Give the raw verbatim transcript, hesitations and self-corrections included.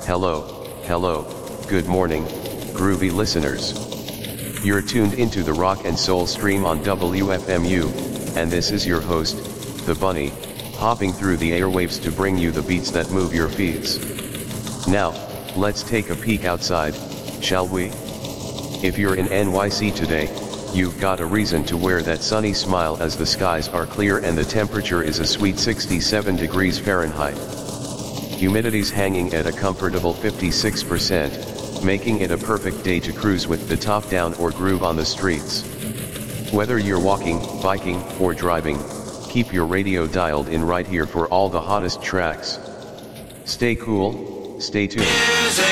Hello, hello, good morning, groovy listeners. You're tuned into the rock and soul stream on W F M U, and this is your host, The Bunny, hopping through the airwaves to bring you the beats that move your feeds. Now, let's take a peek outside, shall we? If you're in N Y C today, you've got a reason to wear that sunny smile as the skies are clear and the temperature is a sweet sixty-seven degrees Fahrenheit. Humidity's hanging at a comfortable fifty-six percent, making it a perfect day to cruise with the top down or groove on the streets. Whether you're walking, biking, or driving, keep your radio dialed in right here for all the hottest tracks. Stay cool, stay tuned.